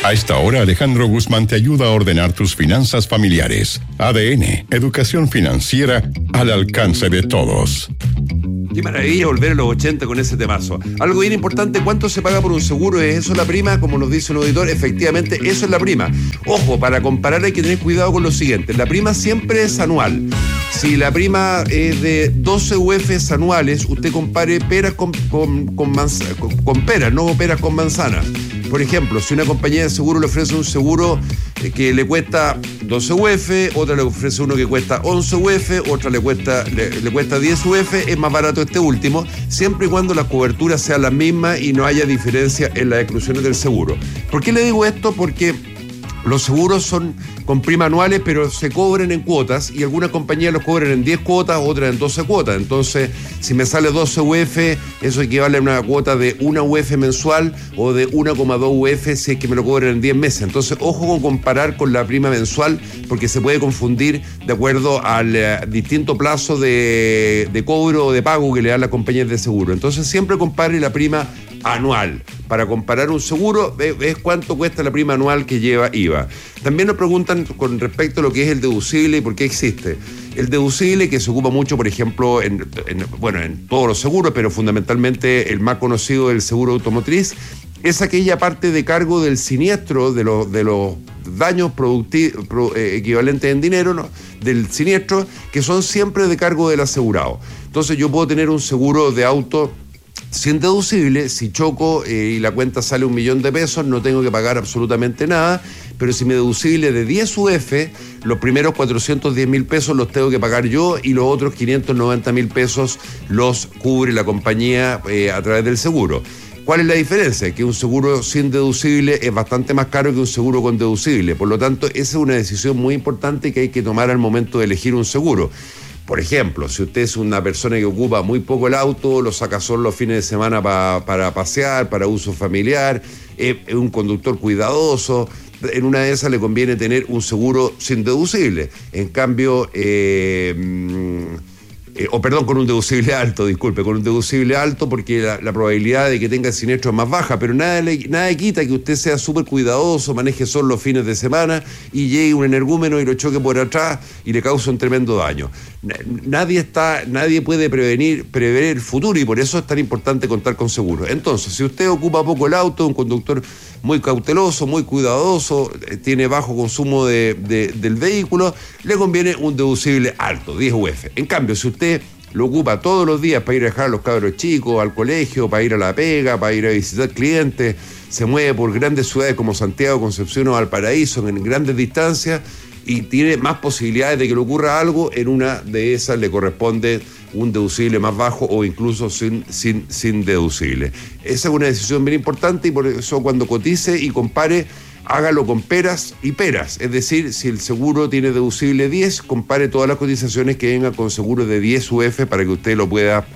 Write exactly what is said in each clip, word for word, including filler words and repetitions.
A esta hora, Alejandro Guzmán te ayuda a ordenar tus finanzas familiares. A D N, educación financiera al alcance de todos. Qué maravilla volver a los ochenta con ese temazo. Algo bien importante, ¿cuánto se paga por un seguro? ¿Es eso la prima? Como nos dice un auditor, efectivamente, eso es la prima. Ojo, para comparar hay que tener cuidado con lo siguiente. La prima siempre es anual. Si la prima es de doce U Fs anuales, usted compare peras con, con, con, manza, con, con peras, no peras con manzanas. Por ejemplo, si una compañía de seguro le ofrece un seguro que le cuesta doce U F, otra le ofrece uno que cuesta once U F, otra le cuesta, le, le cuesta diez U F, es más barato este último, siempre y cuando las coberturas sean las mismas y no haya diferencia en las exclusiones del seguro. ¿Por qué le digo esto? Porque los seguros son con prima anuales, pero se cobran en cuotas y algunas compañías los cobran en diez cuotas, otras en doce cuotas. Entonces, si me sale doce U F, eso equivale a una cuota de una U F mensual o de uno coma dos U F si es que me lo cobran en diez meses. Entonces, ojo con comparar con la prima mensual, porque se puede confundir de acuerdo al uh, distinto plazo de, de cobro o de pago que le dan las compañías de seguro. Entonces, siempre compare la prima anual. Para comparar un seguro, es cuánto cuesta la prima anual que lleva I V A. También nos preguntan con respecto a lo que es el deducible y por qué existe. El deducible, que se ocupa mucho, por ejemplo, en, en, bueno, en todos los seguros, pero fundamentalmente el más conocido del seguro automotriz, es aquella parte de cargo del siniestro, de los, de los daños productivos, pro, eh, equivalentes en dinero, ¿no?, del siniestro, que son siempre de cargo del asegurado. Entonces yo puedo tener un seguro de auto sin deducible, si choco eh, y la cuenta sale un millón de pesos, no tengo que pagar absolutamente nada, pero si mi deducible de diez U F, los primeros cuatrocientos diez mil pesos los tengo que pagar yo y los otros quinientos noventa mil pesos los cubre la compañía eh, a través del seguro. ¿Cuál es la diferencia? Que un seguro sin deducible es bastante más caro que un seguro con deducible, por lo tanto, esa es una decisión muy importante que hay que tomar al momento de elegir un seguro. Por ejemplo, si usted es una persona que ocupa muy poco el auto, lo saca solo los fines de semana pa, para pasear, para uso familiar, es, es un conductor cuidadoso, en una de esas le conviene tener un seguro sin deducible. En cambio, eh, eh, o perdón, con un deducible alto, disculpe, con un deducible alto porque la, la probabilidad de que tenga siniestro es más baja, pero nada le, nada le quita que usted sea súper cuidadoso, maneje solo los fines de semana y llegue un energúmeno y lo choque por atrás y le cause un tremendo daño. Nadie está, nadie puede prevenir, prever el futuro y por eso es tan importante contar con seguros. Entonces, si usted ocupa poco el auto, un conductor muy cauteloso, muy cuidadoso, tiene bajo consumo de, de, del vehículo, le conviene un deducible alto, diez U F. En cambio, si usted lo ocupa todos los días para ir a dejar a los cabros chicos al colegio, para ir a la pega, para ir a visitar clientes, se mueve por grandes ciudades como Santiago, Concepción o Valparaíso en grandes distancias y tiene más posibilidades de que le ocurra algo, en una de esas le corresponde un deducible más bajo o incluso sin, sin, sin deducible. Esa es una decisión bien importante y por eso cuando cotice y compare, hágalo con peras y peras. Es decir, si el seguro tiene deducible diez, compare todas las cotizaciones que vengan con seguro de diez U F para que usted lo pueda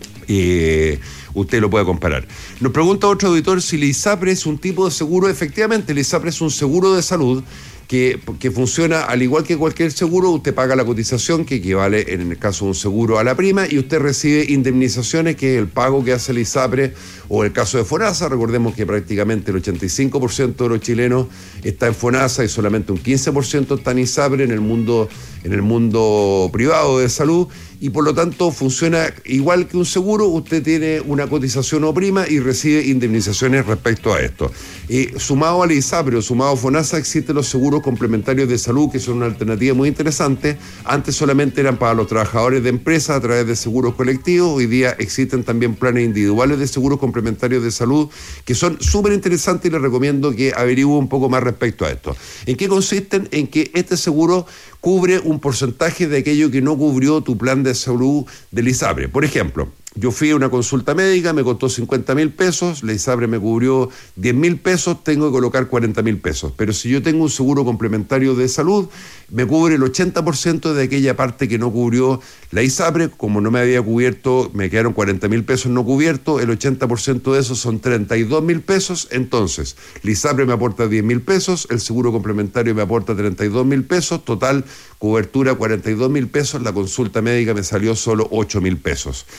eh, usted lo pueda comparar. Nos pregunta otro auditor si el ISAPRE es un tipo de seguro. Efectivamente, el ISAPRE es un seguro de salud Que, que funciona al igual que cualquier seguro. Usted paga la cotización que equivale en el caso de un seguro a la prima y usted recibe indemnizaciones, que es el pago que hace el ISAPRE, o el caso de FONASA. Recordemos que prácticamente el ochenta y cinco por ciento de los chilenos está en FONASA y solamente un quince por ciento está en ISAPRE en el mundo, en el mundo privado de salud, y por lo tanto funciona igual que un seguro. Usted tiene una cotización o prima y recibe indemnizaciones respecto a esto. Y sumado al ISAPRE o sumado a FONASA existen los seguros complementarios de salud, que son una alternativa muy interesante. Antes solamente eran para los trabajadores de empresas a través de seguros colectivos. Hoy día existen también planes individuales de seguros complementarios de salud que son súper interesantes y les recomiendo que averigüen un poco más respecto a esto. ¿En qué consisten? En que este seguro cubre un porcentaje de aquello que no cubrió tu plan de salud del ISAPRE. Por ejemplo, yo fui a una consulta médica, me costó cincuenta mil pesos, la ISAPRE me cubrió diez mil pesos, tengo que colocar cuarenta mil pesos. Pero si yo tengo un seguro complementario de salud, me cubre el ochenta por ciento de aquella parte que no cubrió la ISAPRE. Como no me había cubierto, me quedaron cuarenta mil pesos no cubiertos, el ochenta por ciento de esos son treinta y dos mil pesos. Entonces, la ISAPRE me aporta diez mil pesos, el seguro complementario me aporta treinta y dos mil pesos, total cobertura cuarenta y dos mil pesos, la consulta médica me salió solo ocho mil pesos. También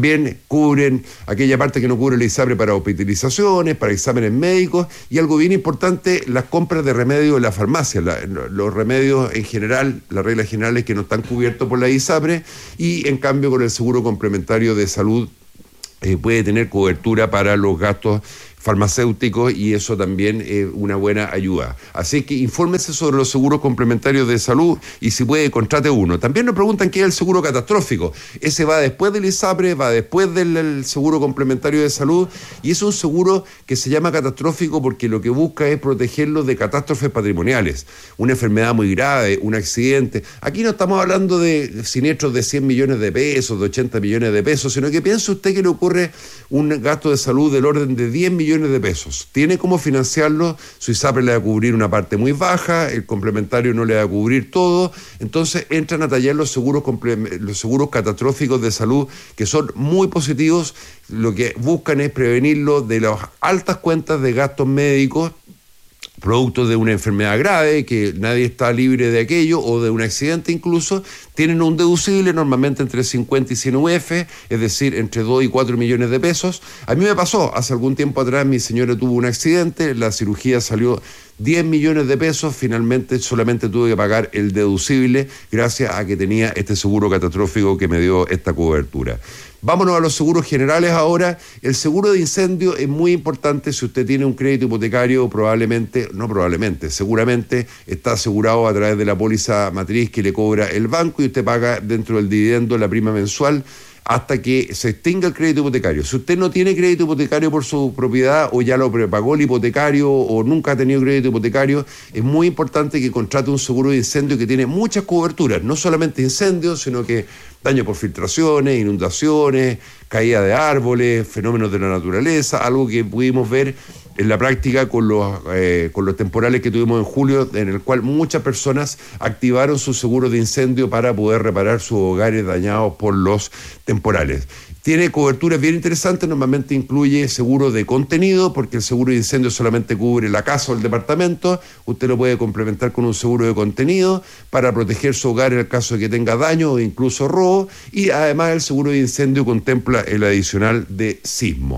También cubren aquella parte que no cubre la ISAPRE para hospitalizaciones, para exámenes médicos, y algo bien importante, las compras de remedios en la farmacia. La, los remedios en general, las reglas generales que no están cubiertos por la ISAPRE, y en cambio con el seguro complementario de salud eh, puede tener cobertura para los gastos farmacéuticos, y eso también es una buena ayuda. Así que infórmese sobre los seguros complementarios de salud y si puede, contrate uno. También nos preguntan qué es el seguro catastrófico. Ese va después del ISAPRE, va después del seguro complementario de salud, y es un seguro que se llama catastrófico porque lo que busca es protegerlos de catástrofes patrimoniales. Una enfermedad muy grave, un accidente. Aquí no estamos hablando de siniestros de cien millones de pesos, de ochenta millones de pesos, sino que piense usted que le ocurre un gasto de salud del orden de diez millones de pesos. Tiene cómo financiarlo, su ISAPRE le va a cubrir una parte muy baja, el complementario no le va a cubrir todo, entonces entran a tallar los seguros, los seguros catastróficos de salud, que son muy positivos. Lo que buscan es prevenirlo de las altas cuentas de gastos médicos producto de una enfermedad grave, que nadie está libre de aquello, o de un accidente incluso. Tienen un deducible normalmente entre cincuenta y cien U F, es decir, entre dos y cuatro millones de pesos. A mí me pasó, hace algún tiempo atrás mi señora tuvo un accidente, la cirugía salió diez millones de pesos, finalmente solamente tuve que pagar el deducible gracias a que tenía este seguro catastrófico que me dio esta cobertura. Vámonos a los seguros generales ahora. El seguro de incendio es muy importante. Si usted tiene un crédito hipotecario, probablemente, no probablemente, seguramente está asegurado a través de la póliza matriz que le cobra el banco, y usted paga dentro del dividendo la prima mensual hasta que se extinga el crédito hipotecario. Si usted no tiene crédito hipotecario por su propiedad, o ya lo prepagó el hipotecario, o nunca ha tenido crédito hipotecario, es muy importante que contrate un seguro de incendio que tiene muchas coberturas, no solamente incendios, sino que daño por filtraciones, inundaciones, caída de árboles, fenómenos de la naturaleza, algo que pudimos ver en la práctica con los, eh, con los temporales que tuvimos en julio, en el cual muchas personas activaron sus seguros de incendio para poder reparar sus hogares dañados por los temporales. Tiene coberturas bien interesantes, normalmente incluye seguro de contenido, porque el seguro de incendio solamente cubre la casa o el departamento. Usted lo puede complementar con un seguro de contenido para proteger su hogar en el caso de que tenga daño o incluso robo, y además el seguro de incendio contempla el adicional de sismo.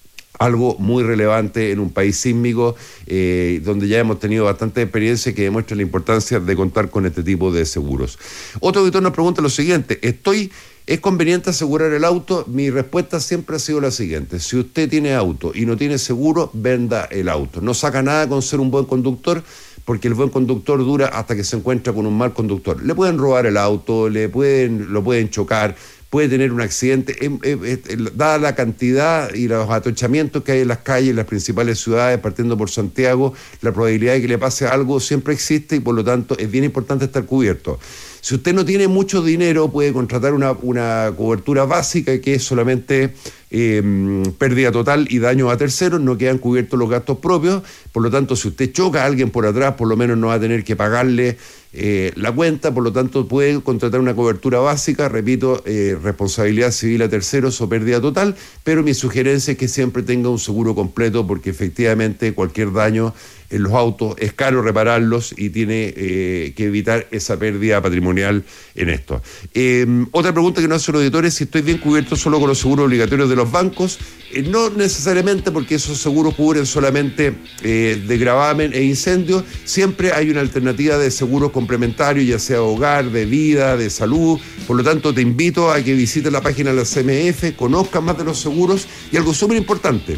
Algo muy relevante en un país sísmico, eh, donde ya hemos tenido bastante experiencia que demuestra la importancia de contar con este tipo de seguros. Otro auditor nos pregunta lo siguiente: ¿Estoy, ¿es conveniente asegurar el auto? Mi respuesta siempre ha sido la siguiente: si usted tiene auto y no tiene seguro, venda el auto. No saca nada con ser un buen conductor, porque el buen conductor dura hasta que se encuentra con un mal conductor. Le pueden robar el auto, le pueden, lo pueden chocar, puede tener un accidente. Eh, eh, eh, dada la cantidad y los atochamientos que hay en las calles, en las principales ciudades, partiendo por Santiago, la probabilidad de que le pase algo siempre existe, y por lo tanto es bien importante estar cubierto. Si usted no tiene mucho dinero, puede contratar una, una cobertura básica, que es solamente eh, pérdida total y daño a terceros, no quedan cubiertos los gastos propios. Por lo tanto, si usted choca a alguien por atrás, por lo menos no va a tener que pagarle eh, la cuenta. Por lo tanto, puede contratar una cobertura básica, repito, eh, responsabilidad civil a terceros o pérdida total, pero mi sugerencia es que siempre tenga un seguro completo, porque efectivamente cualquier daño en los autos es caro repararlos, y tiene eh, que evitar esa pérdida patrimonial en esto. Eh, otra pregunta que nos hacen los auditores: si estoy bien cubierto solo con los seguros obligatorios de los bancos. Eh, no necesariamente, porque esos seguros cubren solamente eh, de gravamen e incendio. Siempre hay una alternativa de seguros complementarios, ya sea hogar, de vida, de salud. Por lo tanto, te invito a que visites la página de la C M F, conozcas más de los seguros, y algo súper importante: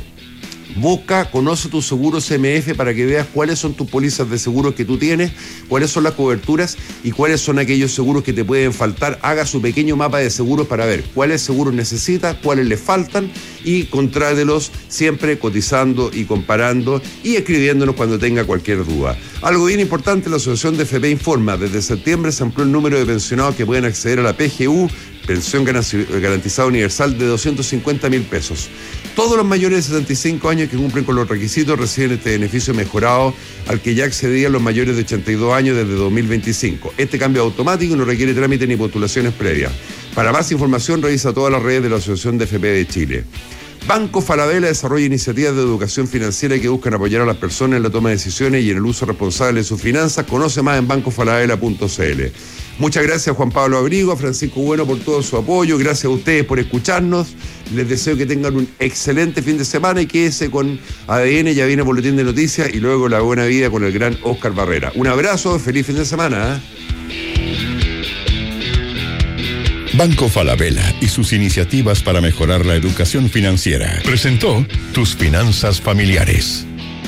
busca, conoce tu seguro C M F para que veas cuáles son tus pólizas de seguros que tú tienes, cuáles son las coberturas y cuáles son aquellos seguros que te pueden faltar. Haga su pequeño mapa de seguros para ver cuáles seguros necesitas, cuáles le faltan, y contrátelos siempre cotizando y comparando y escribiéndonos cuando tenga cualquier duda. Algo bien importante: la Asociación de F P informa, desde septiembre se amplió el número de pensionados que pueden acceder a la P G U, pensión garantizada universal, de doscientos cincuenta mil pesos. Todos los mayores de setenta y cinco años que cumplen con los requisitos reciben este beneficio mejorado, al que ya accedían los mayores de ochenta y dos años desde dos mil veinticinco. Este cambio es automático y no requiere trámite ni postulaciones previas. Para más información, revisa todas las redes de la Asociación de F P de Chile. Banco Falabella desarrolla iniciativas de educación financiera que buscan apoyar a las personas en la toma de decisiones y en el uso responsable de sus finanzas. Conoce más en banco falabella punto c l. Muchas gracias Juan Pablo Abrigo, a Francisco Bueno por todo su apoyo, gracias a ustedes por escucharnos, les deseo que tengan un excelente fin de semana y quédese con A D N, ya viene Boletín de Noticias y luego La Buena Vida con el gran Oscar Barrera. Un abrazo, feliz fin de semana. ¿eh? Banco Falabella y sus iniciativas para mejorar la educación financiera presentó Tus Finanzas Familiares.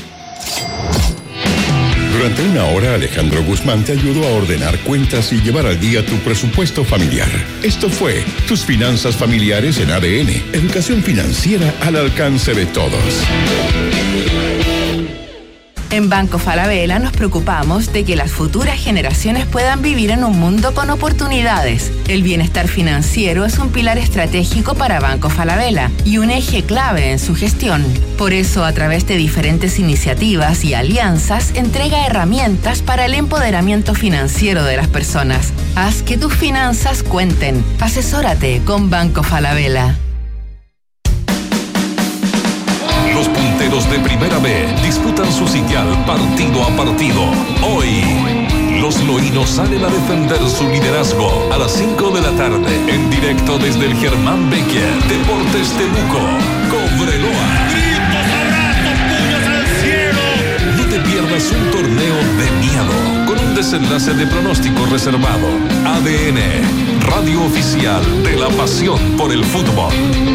Durante una hora, Alejandro Guzmán te ayudó a ordenar cuentas y llevar al día tu presupuesto familiar. Esto fue Tus Finanzas Familiares en A D N, educación financiera al alcance de todos. En Banco Falabella nos preocupamos de que las futuras generaciones puedan vivir en un mundo con oportunidades. El bienestar financiero es un pilar estratégico para Banco Falabella y un eje clave en su gestión. Por eso, a través de diferentes iniciativas y alianzas, entrega herramientas para el empoderamiento financiero de las personas. Haz que tus finanzas cuenten. Asesórate con Banco Falabella. Los punteros de Primera B disputan su sitial partido a partido. Hoy, los loínos salen a defender su liderazgo a las cinco de la tarde, en directo desde el Germán Becker, Deportes Temuco, Cobreloa. ¡Gritos, abrazos, puños al cielo! No te pierdas un torneo de miedo, con un desenlace de pronóstico reservado. A D N, radio oficial de la pasión por el fútbol.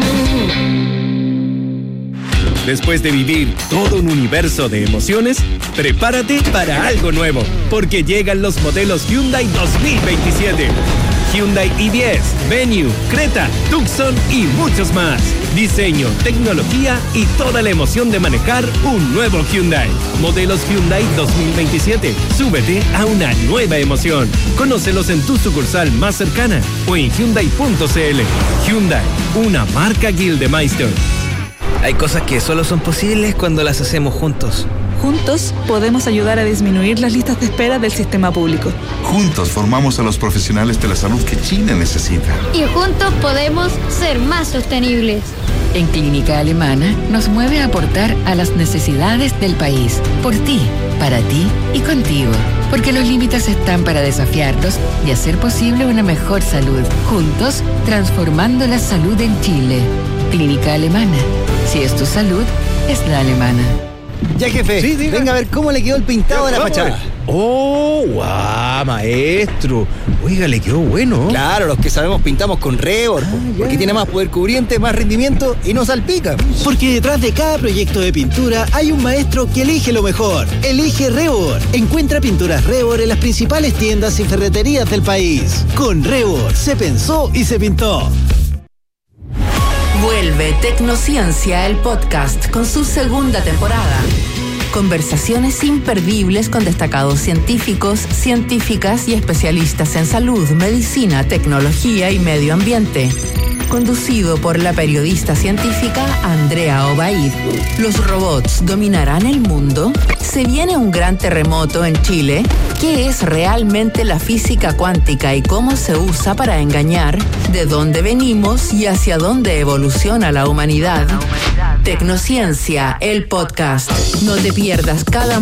Después de vivir todo un universo de emociones, prepárate para algo nuevo, porque llegan los modelos Hyundai dos mil veintisiete. Hyundai i diez, Venue, Creta, Tucson y muchos más. Diseño, tecnología y toda la emoción de manejar un nuevo Hyundai. Modelos Hyundai dos mil veintisiete. Súbete a una nueva emoción. Conócelos en tu sucursal más cercana o en Hyundai punto c l. Hyundai, una marca Gildemeister. Hay cosas que solo son posibles cuando las hacemos juntos. Juntos podemos ayudar a disminuir las listas de espera del sistema público. Juntos formamos a los profesionales de la salud que Chile necesita. Y juntos podemos ser más sostenibles. En Clínica Alemana nos mueve a aportar a las necesidades del país. Por ti, para ti y contigo. Porque los límites están para desafiarlos y hacer posible una mejor salud. Juntos, transformando la salud en Chile. Clínica Alemana. Si es tu salud, es la alemana. Ya, jefe, sí, venga a ver cómo le quedó el pintado de la fachada. ¡Oh, guau, maestro! Oiga, le quedó bueno. Claro, los que sabemos pintamos con Rebor, ah, porque tiene más poder cubriente, más rendimiento y no salpica. Porque detrás de cada proyecto de pintura hay un maestro que elige lo mejor. Elige Rebor. Encuentra pinturas Rebor en las principales tiendas y ferreterías del país. Con Rebor se pensó y se pintó. Vuelve Tecnociencia, el podcast, con su segunda temporada. Conversaciones imperdibles con destacados científicos, científicas y especialistas en salud, medicina, tecnología y medio ambiente. Conducido por la periodista científica Andrea Obaid. ¿Los robots dominarán el mundo? ¿Se viene un gran terremoto en Chile? ¿Qué es realmente la física cuántica y cómo se usa para engañar? ¿De dónde venimos y hacia dónde evoluciona la humanidad? Tecnociencia, el podcast. No te pierdas cada